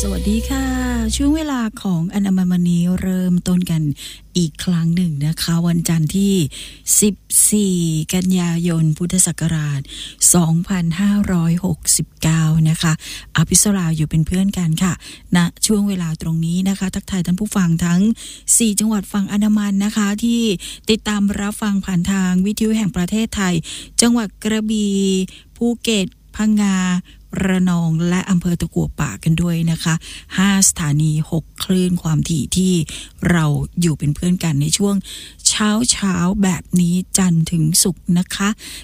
สวัสดีค่ะช่วงเวลาของอนามัยวันนี้เริ่มต้นกันอีกครั้งหนึ่งนะคะวันจันทร์ที่14กันยายนพุทธศักราช2569นะคะอภิสราอยู่เป็นเพื่อนกันค่ะณช่วงเวลาตรงนี้นะคะทักทายท่านผู้ฟังทั้ง4จังหวัดฝั่งอันดามันนะคะที่ติดตามรับฟังผ่านทางวิทยุแห่งประเทศไทยจังหวัดกระบี่ภูเก็ตพังงาระนองและอำเภอตะกั่วป่ากันด้วยนะคะ5สถานี6คลื่นความถี่ที่เราอยู่เป็นเพื่อนกันในช่วงเช้าแบบนี้จันทร์ถึงศุกร์นะคะ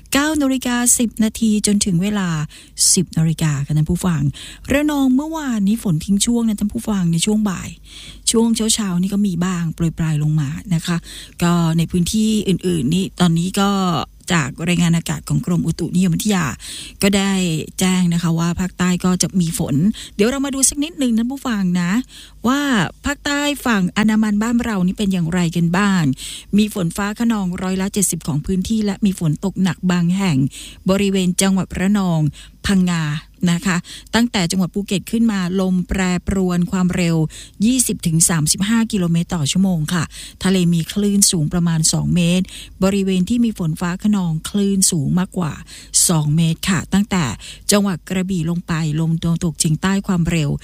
9:10 นาทีจนถึงเวลา 10 นาฬิกาค่ะท่านผู้ฟังระนองเมื่อวานนี้ฝนทิ้งช่วงนะท่านผู้ฟังในช่วงบ่ายช่วงเช้านี่ก็มีบ้างโปรยปลายลงมานะคะก็ในพื้นที่อื่นๆนี่ตอนนี้ก็จากรายงานอากาศของกรมอุตุนิยมวิทยาก็ได้แจ้งนะคะว่าภาคใต้ก็จะมีฝนเดี๋ยวเรามาดูสักนิดนึงท่านผู้ฟังนะว่าภาคใต้ฝั่งอันดามันบ้านเรานี่เป็นอย่างไรกันบ้างมีฝนฟ้าคะนอง70%ของพื้นที่และมีฝนตกหนักบางแห่งบริเวณจังหวัดระนองพังงานะคะตั้งแต่จังหวัดภูเก็ตขึ้นมาลมแปรปรวนความเร็ว 20-35 กิโลเมตรต่อชั่วโมงค่ะทะเลมีคลื่นสูงประมาณ2เมตรบริเวณที่มีฝนฟ้าคะนองคลื่นสูงมากกว่า2เมตรค่ะตั้งแต่จังหวัดกระบี่ลงไปลมตะวันตกเฉียงใต้ความเร็ว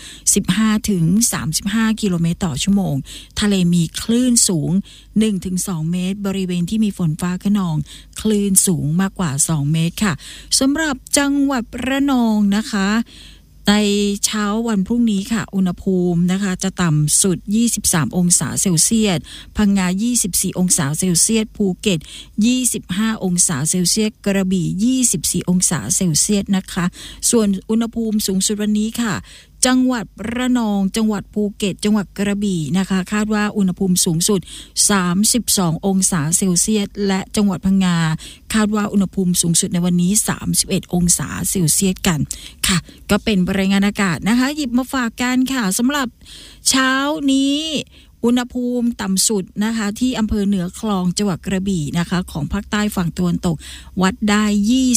15-35 กิโลเมตรต่อชั่วโมงทะเลมีคลื่นสูง 1-2 เมตรบริเวณที่มีฝนฟ้าคะนองคลื่นสูงมากกว่า2เมตรค่ะสำหรับจังหวัดระนองนะคะในเช้าวันพรุ่งนี้ค่ะอุณหภูมินะคะจะต่ำสุด23องศาเซลเซียสพังงา24องศาเซลเซียสภูเก็ต25องศาเซลเซียสกระบี่24องศาเซลเซียสนะคะส่วนอุณหภูมิสูงสุดวันนี้ค่ะจังหวัดระนองจังหวัดภูเก็ตจังหวัดกระบี่นะคะคาดว่าอุณหภูมิสูงสุด32องศาเซลเซียสและจังหวัดพังงาคาดว่าอุณหภูมิสูงสุดในวันนี้31องศาเซลเซียสกันค่ะก็เป็นรายงานอากาศนะคะหยิบมาฝากกันค่ะสำหรับเช้านี้อุณหภูมิต่ำสุดนะคะที่อำเภอเหนือคลองจังหวัดกระบี่นะคะของภาคใต้ฝั่งตะวันตกวัดได้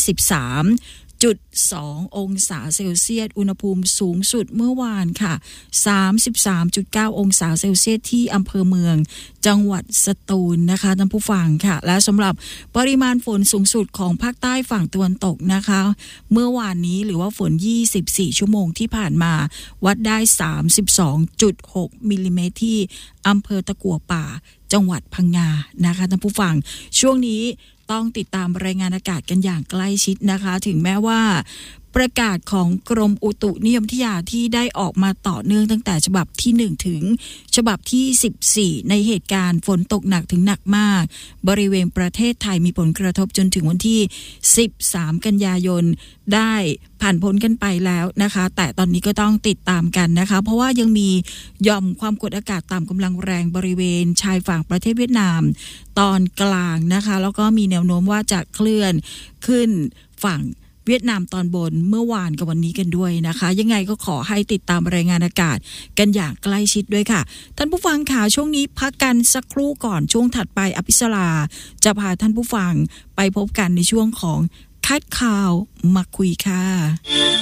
23.2 องศาเซลเซียสอุณหภูมิสูงสุดเมื่อวานค่ะ 33.9 องศาเซลเซียสที่อำเภอเมืองจังหวัดสตูลนะคะท่านผู้ฟังค่ะและสำหรับปริมาณฝนสูงสุดของภาคใต้ฝั่งตะวันตกนะคะเมื่อวานนี้หรือว่าฝน24ชั่วโมงที่ผ่านมาวัดได้ 32.6 มิลลิเมตรที่อำเภอตะกั่วป่าจังหวัดพังงานะคะท่านผู้ฟังช่วงนี้ต้องติดตามรายงานอากาศกันอย่างใกล้ชิดนะคะถึงแม้ว่าประกาศของกรมอุตุนิยมวิทยาที่ได้ออกมาต่อเนื่องตั้งแต่ฉบับที่1ถึงฉบับที่14ในเหตุการณ์ฝนตกหนักถึงหนักมากบริเวณประเทศไทยมีผลกระทบจนถึงวันที่13กันยายนได้ผ่านพ้นกันไปแล้วนะคะแต่ตอนนี้ก็ต้องติดตามกันนะคะเพราะว่ายังมีหย่อมความกดอากาศต่ำกำลังแรงบริเวณชายฝั่งประเทศเวียดนามตอนกลางนะคะแล้วก็มีแนวโน้มว่าจะเคลื่อนขึ้นฝั่งเวียดนามตอนบนเมื่อวานกับวันนี้กันด้วยนะคะยังไงก็ขอให้ติดตามรายงานอากาศกันอย่างใกล้ชิดด้วยค่ะท่านผู้ฟังค่ะช่วงนี้พักกันสักครู่ก่อนช่วงถัดไปอภิสราจะพาท่านผู้ฟังไปพบกันในช่วงของคัดข่าวมาคุยค่ะ